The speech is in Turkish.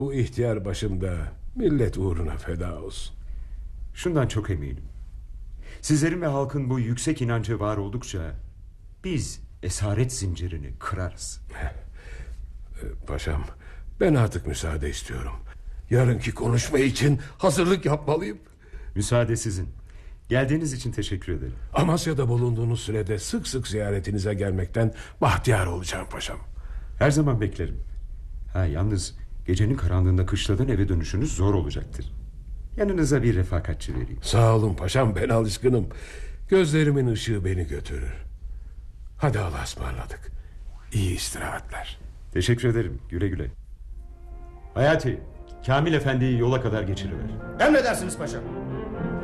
Bu ihtiyar başımda millet uğruna feda olsun. Şundan çok eminim. Sizlerin ve halkın bu yüksek inancı var oldukça biz esaret zincirini kırarız. Paşam, ben artık müsaade istiyorum. Yarınki konuşma için hazırlık yapmalıyım. Müsaade sizin. Geldiğiniz için teşekkür ederim. Amasya'da bulunduğunuz sürede sık sık ziyaretinize gelmekten bahtiyar olacağım paşam. Her zaman beklerim. Yalnız gecenin karanlığında kışladan eve dönüşünüz zor olacaktır. Yanınıza bir refakatçi vereyim. Sağ olun paşam, ben alışkınım. Gözlerimin ışığı beni götürür. Hadi Allah'a ısmarladık. İyi istirahatler. Teşekkür ederim, güle güle. Hayati, Kamil Efendi'yi yola kadar geçiriver. Emredersiniz paşam.